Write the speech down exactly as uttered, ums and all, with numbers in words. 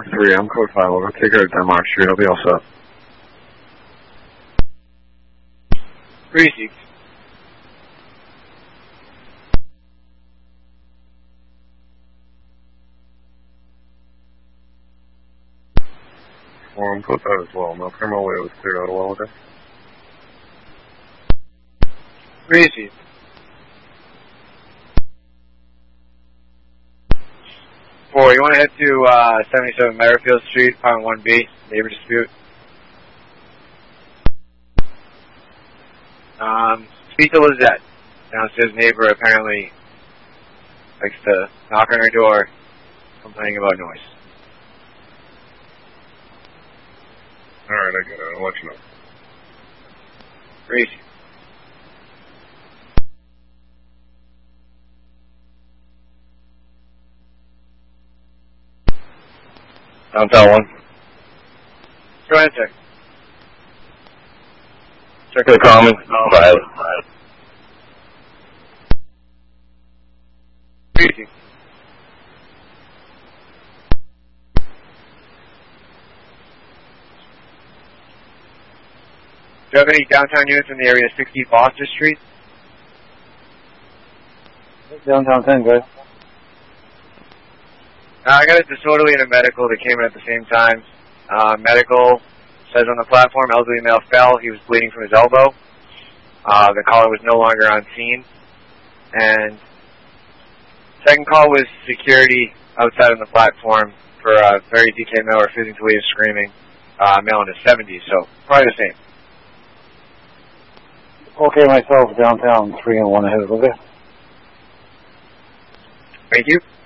three, I'm code five. We'll go take her to Denmark Street. I'll be all set. Greasy. Well, I'm code five as well. No criminal way was cleared out well with it. Greasy. Four, you want to head to uh, seventy-seven Merrifield Street, apartment one B, neighbor dispute. Um, speak to Lizette. Downstairs neighbor apparently likes to knock on her door, complaining about noise. Alright, I get it. I'll let you know. Greasy. Downtown one. Go ahead, check. Check the common. Five. Greasy. Do you have any downtown units in the area of sixty Foster Street? Downtown ten, guys. Uh, I got a disorderly and a medical that came in at the same time. Uh, medical says on the platform, elderly male fell. He was bleeding from his elbow. Uh, the caller was no longer on scene. And second call was security outside on the platform for a very D K male refusing to leave, screaming. Uh, male in his seventies, so probably the same. Okay, myself, downtown, three and one ahead, okay? Thank you.